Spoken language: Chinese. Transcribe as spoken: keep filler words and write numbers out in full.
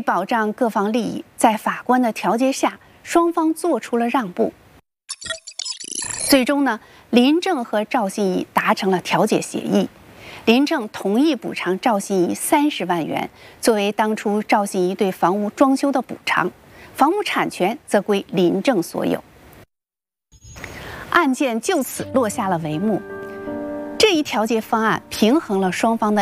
保障各方利益，在法官的调解下，双方做出了让步。最终呢，林郑和赵信怡达成了调解协议。林郑同意补偿赵信怡三十万元，作为当初赵信怡对房屋装修的补偿，房屋产权则归林郑所有。案件就此落下了帷幕。这一调解方案平衡了双方的